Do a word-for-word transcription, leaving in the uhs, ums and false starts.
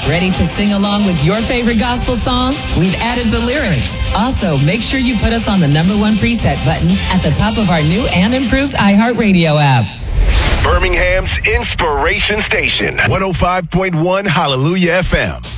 Ready to sing along with your favorite gospel song? We've added the lyrics. Also, make sure you put us on the number one preset button at the top of our new and improved iHeartRadio app. Birmingham's Inspiration Station, one oh five point one Hallelujah F M.